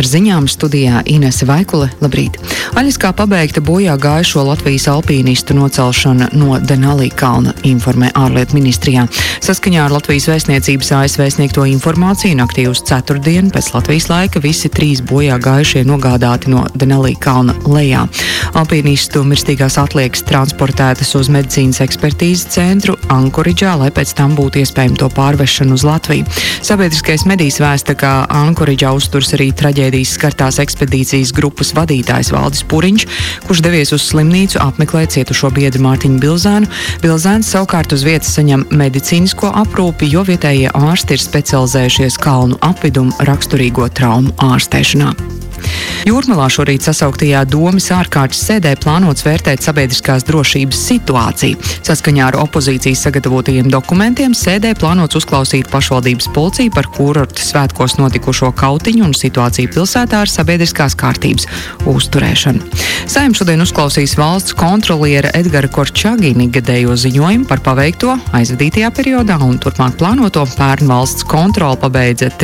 Ar ziņām studijā Inese Vaikule. Labrīt! Aļaskā pabeigta bojā gājušo Latvijas alpīnistu nocelšana no Denali kalna, informē ārlietu ministrijā. Saskaņā ar Latvijas vēstniecības ASV sniegto informāciju naktī uz ceturtdienu pēc Latvijas laika visi 3 bojā gājušie nogādāti no Denali kalna lejā. Alpīnistu mirstīgās atliekas transportētas uz medicīnas ekspertīzes centru Ankoridžā, lai pēc tam būtu iespējama to pārvešana uz Latviju. Sabiedriskais medijs vēsta, ka Ankoridžā uzturs arī traģēdijas skartās ekspedīcijas grupas vadītājs Valdis Puriņš, kurš devies uz slimnīcu apmeklēt cietušo biedru Mārtiņu Bilzēnu. Bilzēns savukārt uz vietas saņem medicīnisko aprūpi, jo vietējie ārsti ir specializējušies kalnu apvidumu raksturīgo traumu ārstēšanā. Jūrmalā šorīt sasauktajā Domes ārkārtas sēdē plānots vērtēt sabiedriskās drošības situāciju. Saskaņā ar opozīcijas sagatavotajiem dokumentiem sēdē plānots uzklausīt pašvaldības policiju par kurorta svētkos notikušo kautiņu un situāciju pilsētā ar sabiedriskās kārtības uzturēšanu. Saeima šodien uzklausīs valsts kontroliera Edgara Korčagina gadējo ziņojumu par paveikto aizvadītajā periodā un turpmāk plānoto. Pērn valsts kontrole pabeidza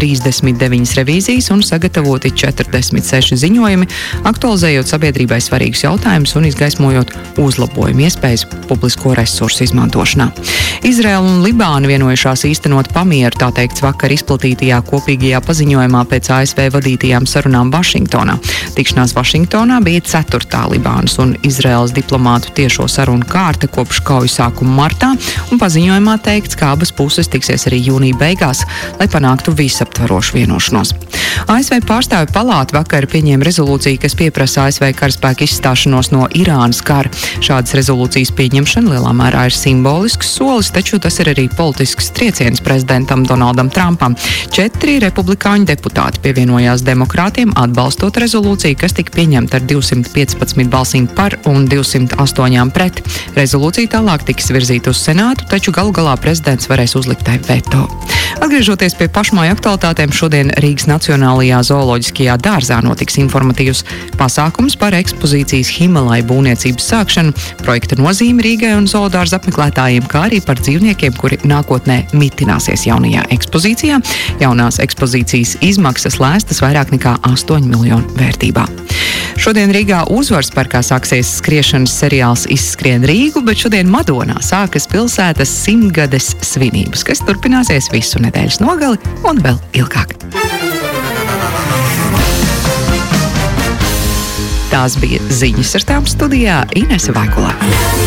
39 revīzijas un sagatavoti 46 ziņojumi, aktualizējot sabiedrībai svarīgus jautājumus un izgaismojot uzlabojumu iespējas publisko resursu izmantošanā. Izraela un Libāna vienojušās īstenot pamieru, tā teikts vakar izplatītajā kopīgajā paziņojumā pēc ASV vadītajām sarunām Vašingtonā. Tikšanās Vašingtonā bija 4. Libānas un Izraēlas diplomātu tiešo sarunu kārta kopš kauju sākuma martā, un paziņojumā teikts, ka abas puses tiksies arī jūnija beigās, lai panāktu visaptvarošu vienošanos. ASV pārstāvju palāta vakar pieņēma rezolūciju, kas pieprasa ASV karaspēku izstāšanos no Irānas kara. Šādas rezolūcijas pieņemšana lielā mērā ir simbolisks solis, taču tas ir arī politisks trieciens prezidentam Donaldam Trumpam. 4 republikāņu deputāti pievienojās demokrātiem, atbalstot rezolūciju, kas tika pieņemta ar 215 balsīm par un 208 pret. Rezolūcija tālāk tiks virzīta uz Senātu, taču galu galā prezidents varēs uzlikt tai veto. Atgriežoties pie pašmāju aktualitātēm, šodien Rīgas Nacionālajā zooloģiskajā dārzā notiks informatīvs pasākums par ekspozīcijas Himalaju būvniecības sākšanu, projekta nozīmi Rīgai un zoodārza apmeklētājiem, kā arī par dzīvniekiem, kuri nākotnē mitināsies jaunajā ekspozīcijā. Jaunās ekspozīcijas izmaksas lēstas vairāk nekā 8 miljonu vērtībā. Šodien Rīgā Uzvaras parkā sāksies skriešanas seriāls Izskrien Rīgu, bet šodien Madonā sākas pilsētas 100-gades svinības, kas turpināsies visu nedēļas nogali un vēl ilgāk. Tās bija ziņas, ar tām studijā Inese Vaikulē.